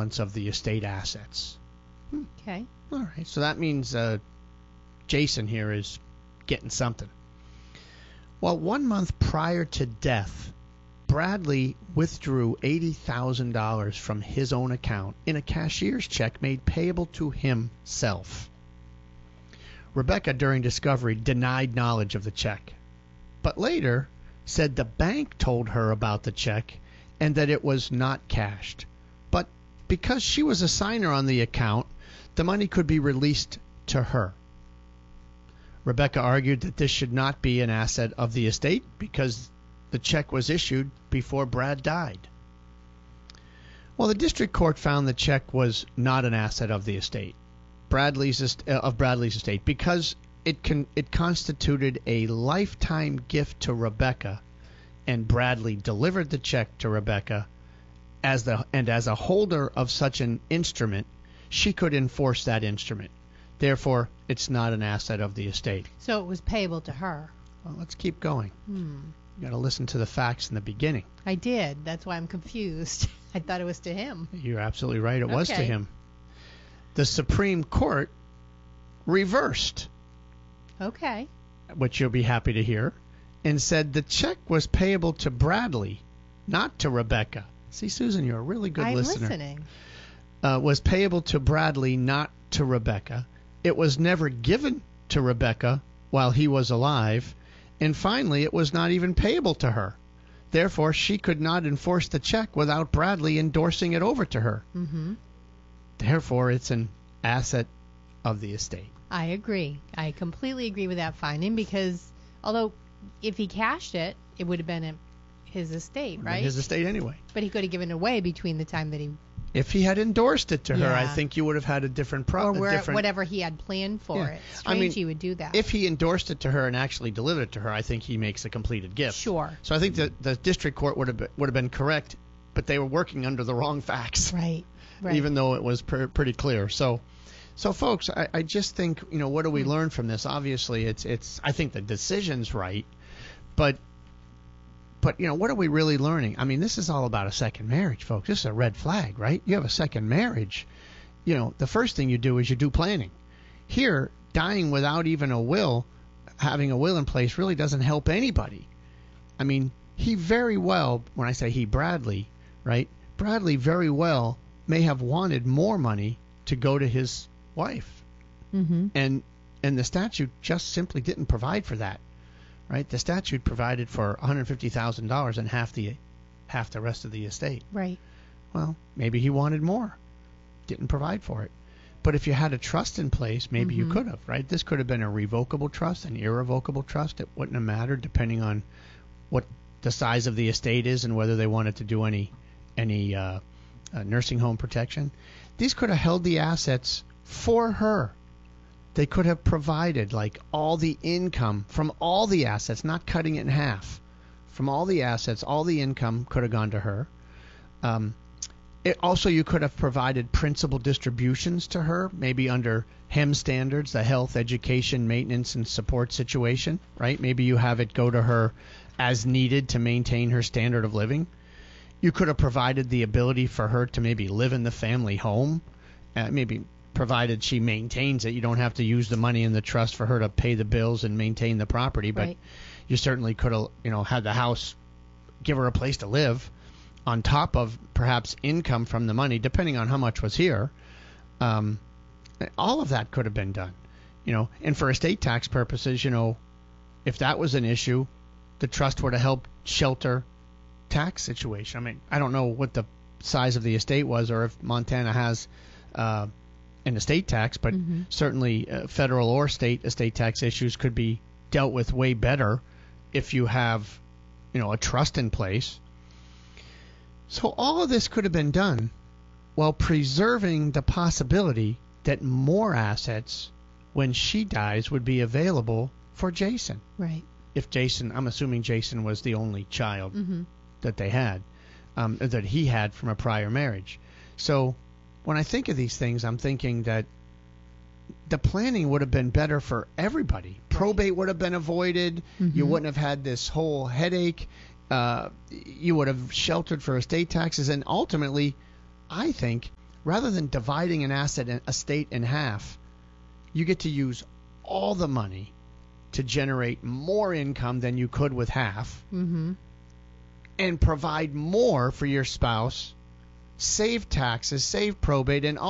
balance of the estate assets. Okay. All right, so that means Jason here is getting something. Well, 1 month prior to death, Bradley withdrew $80,000 from his own account in a cashier's check made payable to himself. Rebecca, during discovery, denied knowledge of the check, but later said the bank told her about the check and that it was not cashed. But because she was a signer on the account, the money could be released to her. Rebecca argued that this should not be an asset of the estate because the check was issued before Brad died. Well, the district court found the check was not an asset of the estate, Bradley's estate, because it constituted a lifetime gift to Rebecca, and Bradley delivered the check to Rebecca as a holder of such an instrument, she could enforce that instrument. Therefore, it's not an asset of the estate. So it was payable to her. Well, let's keep going. You got to listen to the facts in the beginning. I did. That's why I'm confused. I thought it was to him. You're absolutely right. It was to him. The Supreme Court reversed. Okay. Which you'll be happy to hear, and said the check was payable to Bradley, not to Rebecca. See, Susan, you're a really good listener. I'm listening. Was payable to Bradley, not to Rebecca. It was never given to Rebecca while he was alive, and finally it was not even payable to her. Therefore, she could not enforce the check without Bradley endorsing it over to her. Therefore, it's an asset of the estate. I agree. I completely agree with that finding because although if he cashed it, it would have been his estate, right? His estate anyway. But he could have given it away between the time that he... If he had endorsed it to her, I think you would have had a different problem. Or whatever he had planned for it. Strange he would do that. If he endorsed it to her and actually delivered it to her, I think he makes a completed gift. Sure. So I think that the district court would have been correct, but they were working under the wrong facts. Right. Even though it was pretty clear. So folks, I just think, what do we learn from this? Obviously, it's I think the decision's right, but what are we really learning? I mean, this is all about a second marriage, folks. This is a red flag, right? You have a second marriage. The first thing you do is you do planning. Here, dying without even a will, having a will in place really doesn't help anybody. I mean, he very well, when I say he, Bradley, right? Bradley very well may have wanted more money to go to his wife. And the statute just simply didn't provide for that. Right, the statute provided for $150,000 and half the rest of the estate. Right. Well, maybe he wanted more, didn't provide for it. But if you had a trust in place, maybe you could have. Right, this could have been a revocable trust, an irrevocable trust. It wouldn't have mattered depending on what the size of the estate is and whether they wanted to do any nursing home protection. These could have held the assets for her. They could have provided all the income from all the assets, not cutting it in half. From all the assets, all the income could have gone to her. You could have provided principal distributions to her, maybe under HEM standards, the health, education, maintenance, and support situation, right? Maybe you have it go to her as needed to maintain her standard of living. You could have provided the ability for her to maybe live in the family home, maybe provided she maintains it. You don't have to use the money in the trust for her to pay the bills and maintain the property, but you certainly could have, had the house, give her a place to live on top of perhaps income from the money, depending on how much was here. All of that could have been done, and for estate tax purposes, if that was an issue, the trust would have helped shelter tax situation. I mean, I don't know what the size of the estate was or if Montana has an estate tax, but certainly federal or state estate tax issues could be dealt with way better if you have, a trust in place. So all of this could have been done while preserving the possibility that more assets, when she dies, would be available for Jason. Right. If Jason, I'm assuming Jason was the only child that they had, that he had from a prior marriage. So when I think of these things, I'm thinking that the planning would have been better for everybody. Probate would have been avoided. You wouldn't have had this whole headache. You would have sheltered for estate taxes. And ultimately, I think rather than dividing an estate in half, you get to use all the money to generate more income than you could with half, and provide more for your spouse, save taxes, save probate, and